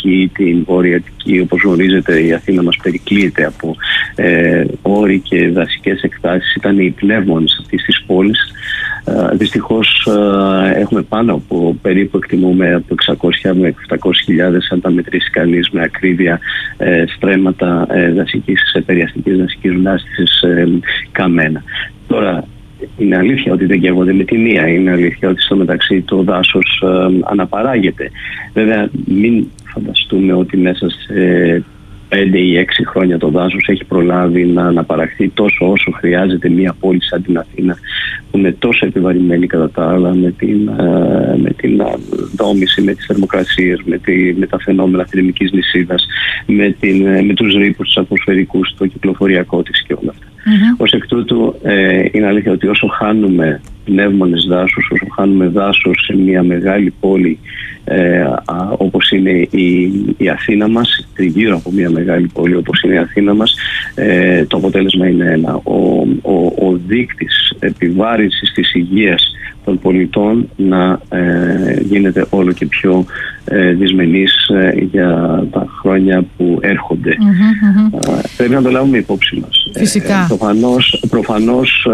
Αττική, την Βόρεια Αττική. Όπως γνωρίζετε, η Αθήνα μας περικλείεται από όροι και δασικές εκτάσεις. Ήταν οι πνεύμονες αυτής της πόλης. Δυστυχώς έχουμε πάνω από, περίπου εκτιμούμε, από 600 με 700.000, αν τα μετρήσει κανείς με ακρίβεια, στρέμματα περιαστικής δασικής βλάστησης καμένα. Τώρα, είναι αλήθεια ότι δεν καίγονται με τη μία. Είναι αλήθεια ότι στο μεταξύ το δάσος αναπαράγεται. Βέβαια, μην φανταστούμε ότι μέσα σε 5 ή 6 χρόνια το δάσος έχει προλάβει να αναπαραχθεί τόσο όσο χρειάζεται μια πόλη σαν την Αθήνα, που είναι τόσο επιβαρημένη κατά τα άλλα με την δόμηση, με τις θερμοκρασίες, με τα φαινόμενα θερμικής νησίδας, με τους ρήπους, τους ατμοσφαιρικούς, το κυκλοφοριακό της και όλα αυτά. Ως εκ τούτου, είναι αλήθεια ότι όσο χάνουμε πνεύμονες δάσους, όσο χάνουμε δάσος σε μια μεγάλη πόλη όπως είναι η Αθήνα μας, τριγύρω από μια μεγάλη πόλη όπως είναι η Αθήνα μας, το αποτέλεσμα είναι ένα. Ο δείκτης επιβάρυνσης της υγείας των πολιτών να γίνεται όλο και πιο δυσμενής για τα χρόνια που έρχονται. Πρέπει να το λάβουμε υπόψη μας. Φυσικά. Προφανώς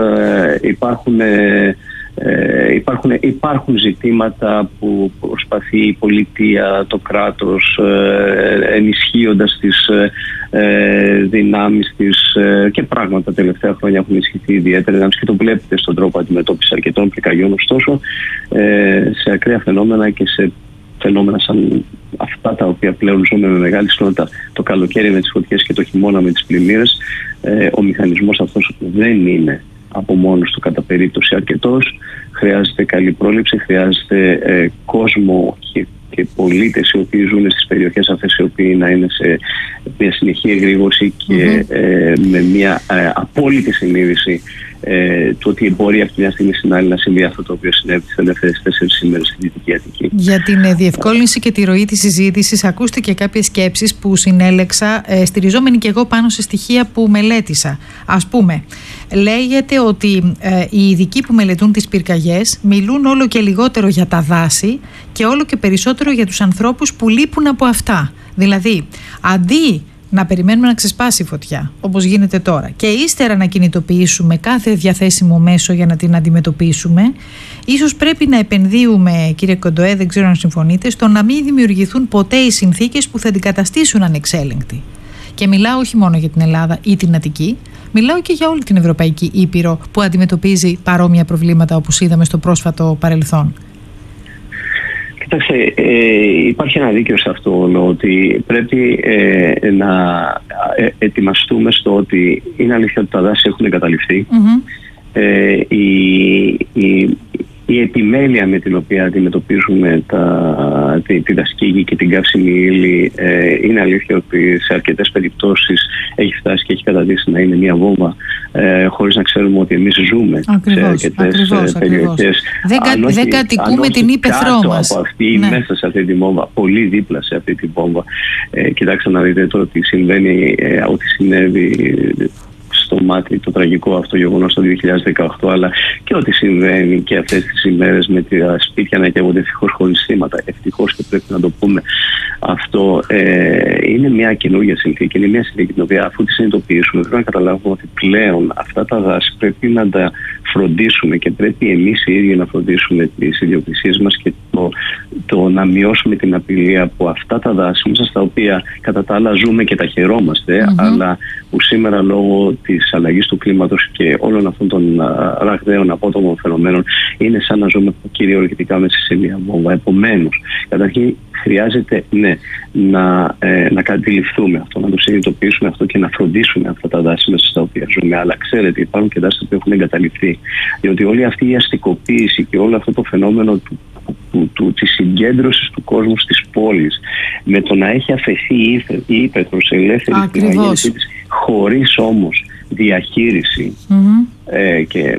υπάρχουν ζητήματα που προσπαθεί η πολιτεία, το κράτος, ενισχύοντας τις δυνάμεις της, και πράγματα τα τελευταία χρόνια έχουν ενισχυθεί ιδιαίτερα, και το βλέπετε στον τρόπο αντιμετώπισης αρκετών πυρκαγιών. Ωστόσο, σε ακραία φαινόμενα και σε φαινόμενα σαν αυτά τα οποία πλέον ζούμε με μεγάλη συχνότητα, το καλοκαίρι με τις φωτιές και το χειμώνα με τις πλημμύρες, ο μηχανισμός αυτός δεν είναι από μόνος του κατά περίπτωση αρκετός. Χρειάζεται καλή πρόληψη, χρειάζεται κόσμο και πολίτες οι οποίοι ζουν στις περιοχές αυτές, οι οποίοι να είναι σε μια συνεχή εγρήγορση και με μια απόλυτη συνείδηση του ότι μπορεί από τη μια στιγμή στην άλλη να συμβεί αυτό το οποίο συνέβη τις τελευταίες 4 ημέρες στη Δυτική Αττική. Για την διευκόλυνση και τη ροή της συζήτησης, ακούστηκε κάποιες σκέψεις που συνέλεξα, στηριζόμενοι και εγώ πάνω σε στοιχεία που μελέτησα. Ας πούμε, λέγεται ότι οι ειδικοί που μελετούν τις πυρκαγιές μιλούν όλο και λιγότερο για τα δάση και όλο και περισσότερο για τους ανθρώπους που λείπουν από αυτά. Δηλαδή, αντί να περιμένουμε να ξεσπάσει η φωτιά, όπως γίνεται τώρα, και ύστερα να κινητοποιήσουμε κάθε διαθέσιμο μέσο για να την αντιμετωπίσουμε, ίσως πρέπει να επενδύουμε, κύριε Κοντοέ, δεν ξέρω αν συμφωνείτε, στο να μην δημιουργηθούν ποτέ οι συνθήκες που θα την καταστήσουν ανεξέλεγκτη. Και μιλάω όχι μόνο για την Ελλάδα ή την Αττική, μιλάω και για όλη την Ευρωπαϊκή Ήπειρο που αντιμετωπίζει παρόμοια προβλήματα όπως είδαμε στο πρόσφατο παρελθόν. Κοιτάξτε, υπάρχει ένα δίκαιο σε αυτό, ότι πρέπει να ετοιμαστούμε στο ότι είναι αλήθεια ότι τα δάση έχουν εγκαταλειφθεί. Η επιμέλεια με την οποία αντιμετωπίζουμε τη δασική γη και την καύσιμη ύλη, είναι αλήθεια ότι σε αρκετές περιπτώσεις έχει φτάσει και έχει καταδείξει να είναι μια βόμβα, χωρίς να ξέρουμε ότι εμείς ζούμε σε αρκετές περιοχές. Δεν κατοικούμε την ύπαιθρό μας. Από αυτή, μέσα σε αυτή τη βόμβα, πολύ δίπλα σε αυτή τη βόμβα. Κοιτάξτε να δείτε το ότι συμβαίνει, ότι συνέβη στο μάτι το τραγικό αυτό γεγονός το 2018, αλλά και ό,τι συμβαίνει και αυτές τις ημέρες με τα σπίτια να καίγονται ευτυχώς χωρίς θύματα. Ευτυχώς, και πρέπει να το πούμε αυτό. Είναι μια καινούργια συνθήκη. Είναι μια συνθήκη την οποία, αφού τη συνειδητοποιήσουμε, πρέπει να καταλάβουμε ότι πλέον αυτά τα δάση πρέπει να τα φροντίσουμε και πρέπει εμείς οι ίδιοι να φροντίσουμε τις ιδιοκτησίες μας και το να μειώσουμε την απειλή από αυτά τα δάση, μέσα στα οποία κατά τα άλλα ζούμε και τα χαιρόμαστε, αλλά που σήμερα λόγω της αλλαγής του κλίματος και όλων αυτών των ραγδαίων απότομων φαινομένων είναι σαν να ζούμε κυριολεκτικά μέσα σε μια βόμβα. Επομένως, καταρχήν χρειάζεται να αντιληφθούμε αυτό, να το συνειδητοποιήσουμε αυτό και να φροντίσουμε αυτά τα δάση μέσα στα οποία ζούμε. Αλλά ξέρετε, υπάρχουν και δάση που έχουν εγκαταλειφθεί. Διότι όλη αυτή η αστικοποίηση και όλο αυτό το φαινόμενο της συγκέντρωσης του κόσμου στις πόλεις, με το να έχει αφαιθεί η ύπαιθρος ελεύθερη στην αγέννησή της, χωρίς όμως διαχείριση, και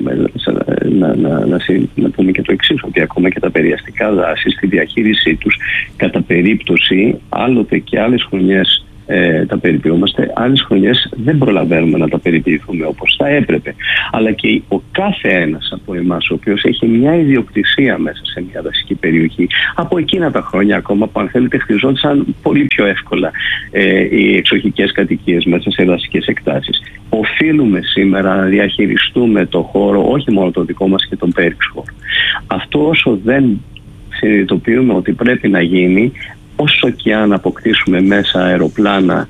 να πούμε και το εξής, ότι ακόμα και τα περιαστικά δάση στη διαχείρισή τους κατά περίπτωση άλλοτε και άλλες χρονιές τα περιποιούμαστε, άλλες χρονιές δεν προλαβαίνουμε να τα περιποιηθούμε όπως θα έπρεπε. Αλλά και ο κάθε ένας από εμάς, ο οποίος έχει μια ιδιοκτησία μέσα σε μια δασική περιοχή, από εκείνα τα χρόνια ακόμα που αν θέλετε χτιζόντουσαν πολύ πιο εύκολα οι εξοχικές κατοικίες μέσα σε δασικές εκτάσεις. Οφείλουμε σήμερα να διαχειριστούμε το χώρο, όχι μόνο το δικό μας και τον πέριξ χώρο. Αυτό όσο δεν συνειδητοποιούμε ότι πρέπει να γίνει, όσο και αν αποκτήσουμε μέσα αεροπλάνα,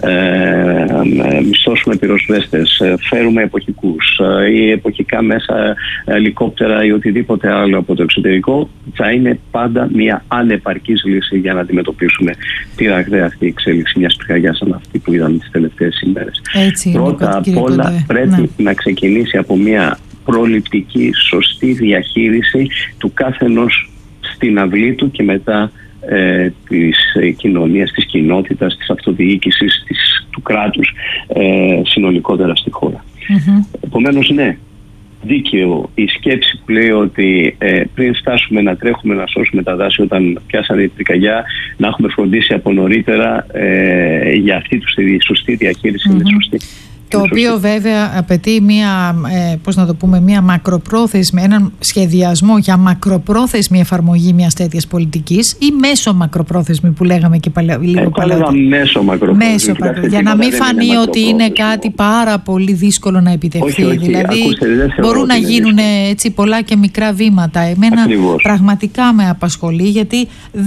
μισθώσουμε πυροσβέστες, φέρουμε εποχικούς ή εποχικά μέσα ελικόπτερα ή οτιδήποτε άλλο από το εξωτερικό, θα είναι πάντα μια ανεπαρκής λύση για να αντιμετωπίσουμε τη ραγδαία αυτή εξέλιξη μιας πυρκαγιάς σαν αυτή που είδαμε τις τελευταίες ημέρες. Πρώτα απ' όλα πρέπει να ξεκινήσει από μια προληπτική, σωστή διαχείριση του καθενός στην αυλή του και μετά της κοινωνίας, της κοινότητας, της αυτοδιοίκησης, του κράτους συνολικότερα στη χώρα. Επομένως, ναι, δίκαιο η σκέψη που λέει ότι πριν φτάσουμε να τρέχουμε να σώσουμε τα δάση όταν πιάσανε η πυρκαγιά, να έχουμε φροντίσει από νωρίτερα για αυτή τη σωστή διαχείριση. Είναι σωστή. Το οποίο βέβαια απαιτεί μια μακροπρόθεσμη, έναν σχεδιασμό για μακροπρόθεσμη εφαρμογή μιας τέτοιας πολιτικής ή μέσο μακροπρόθεσμη που λέγαμε και λίγο παλαιότερα. Μέσο μακροπρόθεσμη. Για να μην φανεί ότι είναι κάτι πάρα πολύ δύσκολο να επιτευχθεί. Όχι, δηλαδή ακούστε, μπορούν να γίνουν έτσι πολλά και μικρά βήματα. Εμένα πραγματικά με απασχολεί, γιατί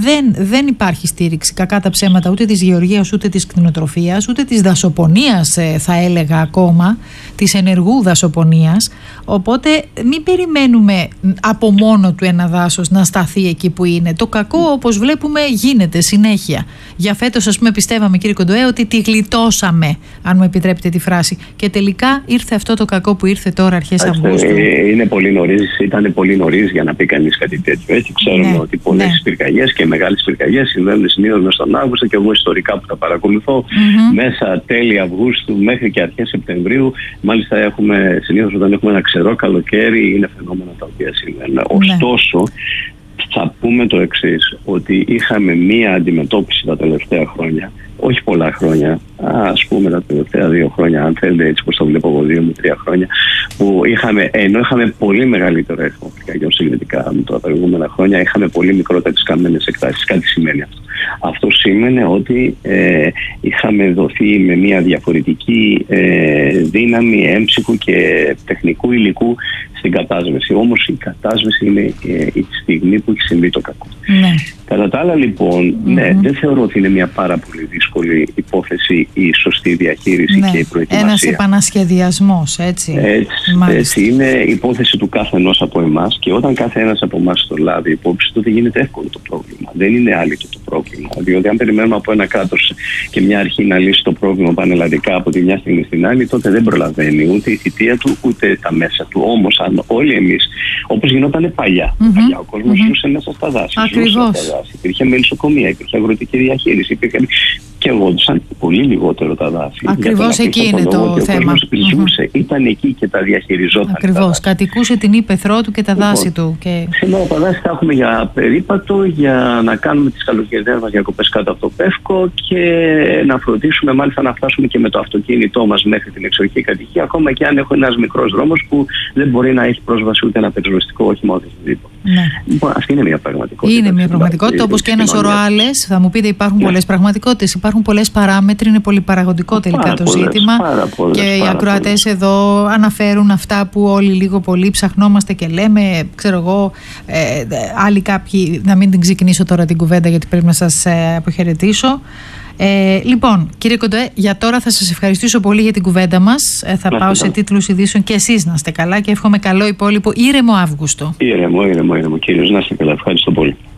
δεν υπάρχει στήριξη, κακά τα ψέματα, ούτε της γεωργίας, ούτε της κτηνοτροφίας, ούτε της δασοπονίας, θα έλεγα ακόμα, της ενεργού δασοπονίας. Οπότε μην περιμένουμε από μόνο του ένα δάσος να σταθεί εκεί που είναι. Το κακό, όπως βλέπουμε, γίνεται συνέχεια. Για φέτος, ας πούμε, πιστεύαμε, κύριε Κοντοέ, ότι τη γλιτώσαμε, αν μου επιτρέπετε τη φράση. Και τελικά ήρθε αυτό το κακό που ήρθε τώρα αρχές Αυγούστου. Είναι πολύ νωρίς, ήταν πολύ νωρίς για να πει κανείς κάτι τέτοιο. Έτσι ξέρουμε ότι πολλές πυρκαγιές και μεγάλες πυρκαγιές συμβαίνουν συνήθως μες στον Αύγουστο, και εγώ ιστορικά που τα παρακολουθώ, μέσα τέλη Αυγούστου μέχρι και αρχές Σεπτεμβρίου. Μάλιστα συνήθως όταν έχουμε ένα ξερό καλοκαίρι είναι φαινόμενα τα οποία συμβαίνουν. Ωστόσο, θα πούμε το εξής, ότι είχαμε μία αντιμετώπιση τα τελευταία χρόνια, όχι πολλά χρόνια, ας πούμε τα τελευταία 2 χρόνια, αν θέλετε, έτσι πως το βλέπω εγώ, 2 με 3 χρόνια, που ενώ είχαμε πολύ μεγαλύτερο αριθμό πυρκαγιών συγκριτικά με τα προηγούμενα χρόνια, είχαμε πολύ μικρότερες καμένες εκτάσεις. Κάτι σημαίνει αυτό? Αυτό σήμαινε ότι είχαμε δοθεί με μια διαφορετική δύναμη έμψυχου και τεχνικού υλικού στην κατάσβεση. Όμως η κατάσβεση είναι η στιγμή που έχει συμβεί το κακό. Κατά τα άλλα, λοιπόν, δεν θεωρώ ότι είναι μια πάρα πολύ δύσκολη υπόθεση η σωστή διαχείριση και η προετοιμασία. Ένας επανασχεδιασμός, έτσι. Έτσι είναι υπόθεση του κάθε ενός από εμάς, και όταν κάθε ένας από εμάς το λάβει υπόψη, τότε γίνεται εύκολο το πρόβλημα. Δεν είναι άλυτο το πρόβλημα. Διότι αν περιμένουμε από ένα κράτος και μια αρχή να λύσει το πρόβλημα πανελλαδικά από τη μια στιγμή στην άλλη, τότε δεν προλαβαίνει ούτε η θητεία του ούτε τα μέσα του. Όμως, αν όλοι εμείς, όπως γινόταν παλιά, παλιά ο κόσμος ζούσε μέσα στα δάση. Υπήρχε μελισσοκομεία, υπήρχε αγροτική διαχείριση, και αγόντουσαν πολύ λιγότερο τα δάση. Ακριβώς εκεί είναι το θέμα. Ζούσε, ήταν εκεί και τα διαχειριζόταν. Ακριβώς, κατοικούσε την ύπαιθρό του και τα δάση του. Σήμερα τα δάση τα έχουμε για περίπατο, για να κάνουμε τις καλοκαιρινές μας διακοπές κάτω από το Πεύκο και να φροντίσουμε μάλιστα να φτάσουμε και με το αυτοκίνητό μας μέχρι την εξοχική κατοικία, ακόμα και αν έχουμε ένας μικρός δρόμος που δεν μπορεί να έχει πρόσβαση ούτε ένα πυροσβεστικό όχημα ούτε οτιδήποτε. Λοιπόν, αυτή είναι μια πραγματικότητα. Είναι μια πραγματικότητα, όπως και ένα σωρό άλλες. Θα μου πείτε, υπάρχουν πολλές πραγματικότητες, υπάρχουν πολλές παράμετροι, είναι πολυπαραγωγικό τελικά το ζήτημα. Και οι ακροατές εδώ αναφέρουν αυτά που όλοι λίγο πολύ ψαχνόμαστε και λέμε, ξέρω εγώ, άλλοι κάποιοι, να μην την ξεκινήσω τώρα την κουβέντα γιατί πρέπει να σας αποχαιρετήσω. Λοιπόν, κύριε Κοντοέ, για τώρα θα σας ευχαριστήσω πολύ για την κουβέντα μας. Θα πάω σε τίτλους ειδήσεων και εσείς να είστε καλά και εύχομαι καλό υπόλοιπο ήρεμο Αύγουστο. Ήρεμο, κύριος, να είστε καλά. Ευχαριστώ πολύ.